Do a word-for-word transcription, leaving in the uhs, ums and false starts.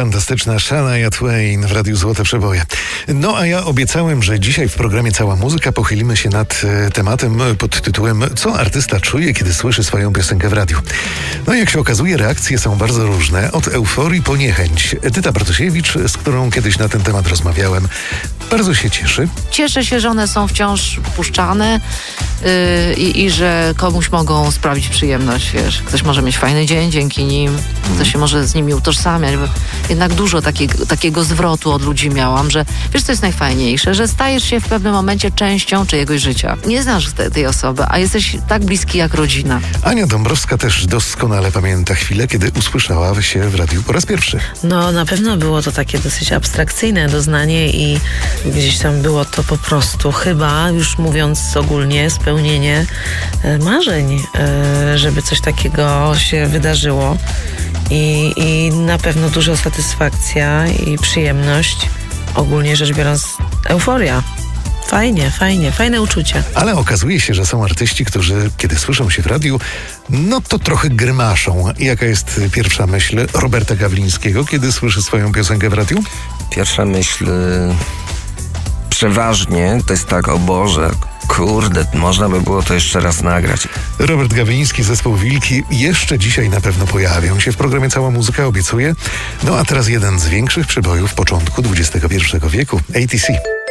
fantastyczna Shania Twain w Radiu Złote Przeboje. No a ja obiecałem, że dzisiaj w programie Cała Muzyka pochylimy się nad e, tematem pod tytułem Co artysta czuje, kiedy słyszy swoją piosenkę w radiu? No jak się okazuje, reakcje są bardzo różne, od euforii po niechęć. Edyta Bartosiewicz, z którą kiedyś na ten temat rozmawiałem, bardzo się cieszy. Cieszę się, że one są wciąż puszczane yy, i, i że komuś mogą sprawić przyjemność, wiesz. Ktoś może mieć fajny dzień dzięki nim, ktoś się może z nimi utożsamiać. Bo jednak dużo takiego, takiego zwrotu od ludzi miałam, że wiesz, co jest najfajniejsze, że stajesz się w pewnym momencie częścią czyjegoś życia. Nie znasz te, tej osoby, a jesteś tak bliski jak rodzina. Ania Dąbrowska też doskonale pamięta chwilę, kiedy usłyszała się w radiu po raz pierwszy. No na pewno było to takie dosyć abstrakcyjne doznanie i gdzieś tam było to po prostu chyba, już mówiąc ogólnie, spełnienie e, marzeń, e, żeby coś takiego się wydarzyło. I, I na pewno duża satysfakcja i przyjemność, ogólnie rzecz biorąc euforia. Fajnie, fajnie, fajne uczucie. Ale okazuje się, że są artyści, którzy kiedy słyszą się w radiu, no to trochę grymaszą. Jaka jest pierwsza myśl Roberta Gawlińskiego, kiedy słyszy swoją piosenkę w radiu? Pierwsza myśl przeważnie to jest tak, o Boże, kurde, można by było to jeszcze raz nagrać. Robert Gawliński, zespół Wilki, jeszcze dzisiaj na pewno pojawią się w programie Cała Muzyka, obiecuję. No a teraz jeden z większych przebojów początku dwudziestego pierwszego wieku, A T C.